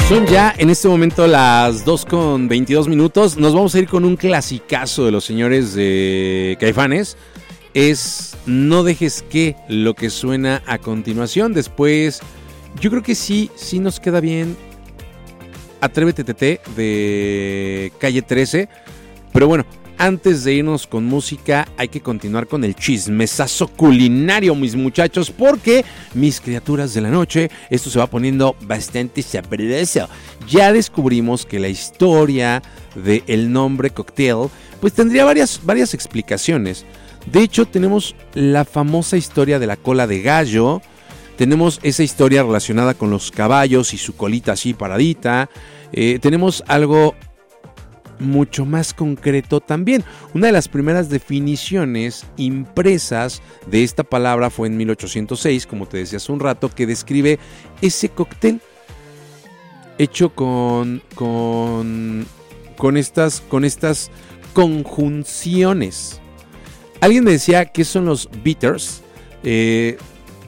Son ya en este momento las 2:22. Nos vamos a ir con un clasicazo de los señores de Caifanes. Es No dejes que, lo que suena a continuación. Después, yo creo que sí nos queda bien Atrévete Tete de Calle 13. Pero bueno, antes de irnos con música, hay que continuar con el chismesazo culinario, mis muchachos, porque mis criaturas de la noche, esto se va poniendo bastante sabroso. Ya descubrimos que la historia del nombre cocktail, pues tendría varias explicaciones. De hecho, tenemos la famosa historia de la cola de gallo, tenemos esa historia relacionada con los caballos y su colita así paradita, tenemos algo mucho más concreto también. Una de las primeras definiciones impresas de esta palabra fue en 1806, como te decía hace un rato, que describe ese cóctel hecho con estas conjunciones. Alguien me decía qué son los bitters.